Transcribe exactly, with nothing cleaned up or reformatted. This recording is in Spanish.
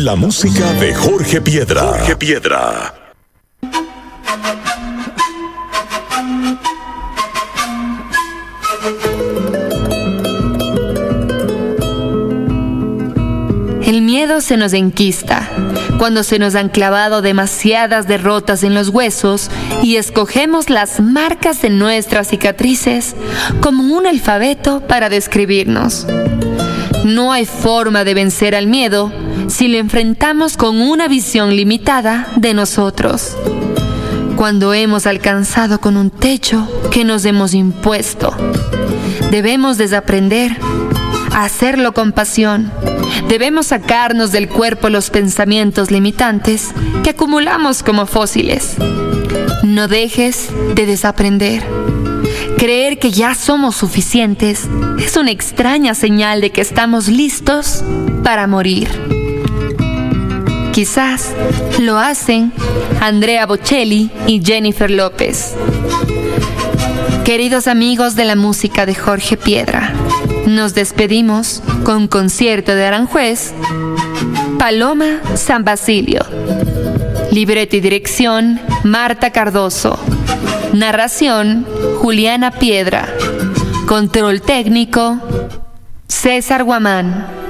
La música de Jorge Piedra. Jorge Piedra. El miedo se nos enquista cuando se nos han clavado demasiadas derrotas en los huesos y escogemos las marcas de nuestras cicatrices como un alfabeto para describirnos. No hay forma de vencer al miedo si lo enfrentamos con una visión limitada de nosotros. Cuando hemos alcanzado con un techo que nos hemos impuesto, debemos desaprender a hacerlo con pasión. Debemos sacarnos del cuerpo los pensamientos limitantes que acumulamos como fósiles. No dejes de desaprender. Creer que ya somos suficientes es una extraña señal de que estamos listos para morir. Quizás lo hacen Andrea Bocelli y Jennifer López. Queridos amigos de la música de Jorge Piedra, nos despedimos con concierto de Aranjuez, Paloma San Basilio. Libreto y dirección, Marta Cardoso. Narración, Juliana Piedra. Control técnico, César Guamán.